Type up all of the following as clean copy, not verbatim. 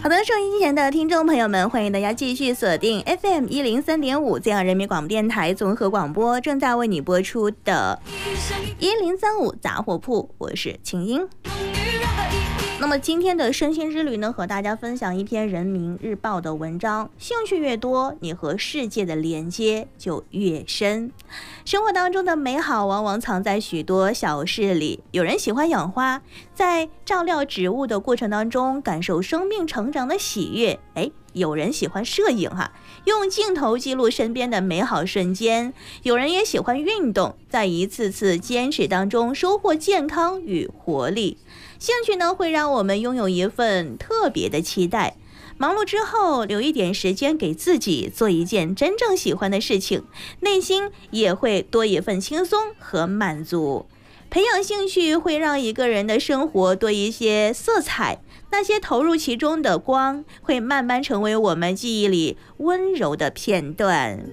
好的，收音机前的听众朋友们，欢迎大家继续锁定 FM103.5这样人民广播电台综合广播，正在为你播出的1035杂货铺，我是晴英。那么今天的身心之旅呢，和大家分享一篇人民日报的文章，兴趣越多，你和世界的连接就越深。生活当中的美好往往藏在许多小事里，有人喜欢养花，在照料植物的过程当中感受生命成长的喜悦，有人喜欢摄影用镜头记录身边的美好瞬间，有人也喜欢运动，在一次次坚持当中收获健康与活力。兴趣呢，会让我们拥有一份特别的期待，忙碌之后留一点时间给自己，做一件真正喜欢的事情，内心也会多一份轻松和满足。培养兴趣会让一个人的生活多一些色彩，那些投入其中的光会慢慢成为我们记忆里温柔的片段。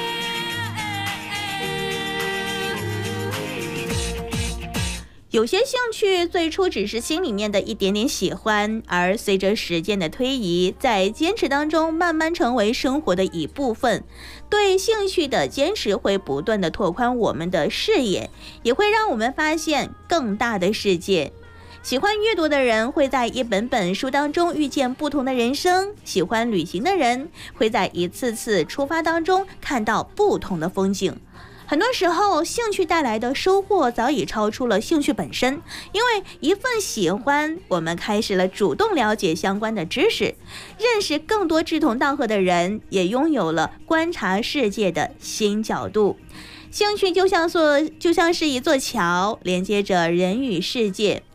有些兴趣最初只是心里面的一点点喜欢，而随着时间的推移，在坚持当中慢慢成为生活的一部分。对兴趣的坚持会不断的拓宽我们的视野，也会让我们发现更大的世界。喜欢阅读的人会在一本本书当中遇见不同的人生，喜欢旅行的人会在一次次出发当中看到不同的风景。很多时候，兴趣带来的收获早已超出了兴趣本身，因为一份喜欢，我们开始了主动了解相关的知识，认识更多志同道合的人，也拥有了观察世界的新角度。兴趣就像是一座桥，连接着人与世界。